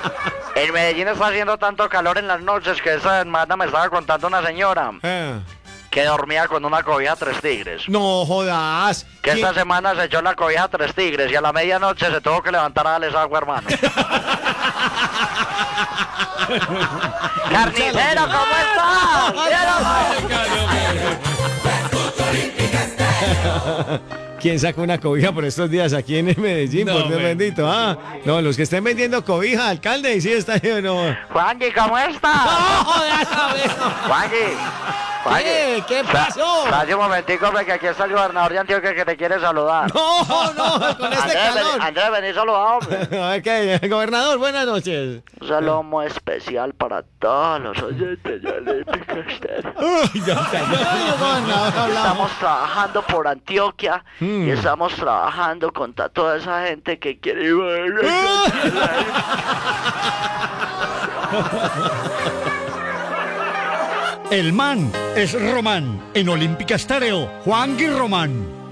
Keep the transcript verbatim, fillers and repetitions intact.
En Medellín está haciendo tanto calor en las noches que esa semana me estaba contando una señora Eh. que dormía con una cobija tres tigres. No jodas. Que ¿Quién- esta semana se echó la cobija tres tigres y a la medianoche se tuvo que levantar a darles agua, hermano. ¡Carnicero, ¿cómo estás? ¿Quién sacó una cobija por estos días aquí en Medellín? No, por Dios hombre. bendito. Ah, no, los que estén vendiendo cobija, alcalde, y sí está yo, no. Juanji, ¿cómo estás? jodas, Juanji. ¿Qué? ¿Qué pasó? Dale un momentico porque aquí está el gobernador de Antioquia que te quiere saludar. No, no, con este Andrés, calor. vení, Andrés, vení saludado, hombre. A ver, ¿qué? Gobernador, buenas noches. Un saludo muy especial para todos los oyentes de Olímpica Estéreo. Uy, ya está. Ay, gobernador, hablamos. Estamos trabajando por Antioquia Mm. y estamos trabajando contra toda esa gente que quiere ir. El man es Román. En Olímpica Estéreo, Juan Román.